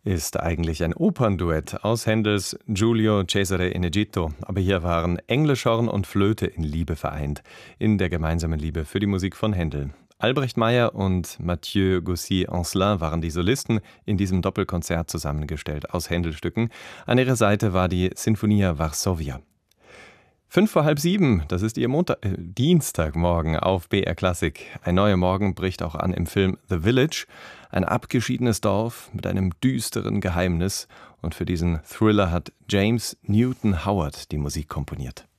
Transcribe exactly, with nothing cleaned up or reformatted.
ist eigentlich ein Opernduett aus Händels Giulio Cesare in Egitto. Aber hier waren Englischhorn und Flöte in Liebe vereint, in der gemeinsamen Liebe für die Musik von Händel. Albrecht Meyer und Mathieu Gaussy-Ancelin waren die Solisten in diesem Doppelkonzert zusammengestellt aus Händel-Stücken. An ihrer Seite war die Sinfonia Varsovia. Fünf vor halb sieben, das ist Ihr Montag, äh, Dienstagmorgen auf B R Klassik. Ein neuer Morgen bricht auch an im Film The Village. Ein abgeschiedenes Dorf mit einem düsteren Geheimnis. Und für diesen Thriller hat James Newton Howard die Musik komponiert.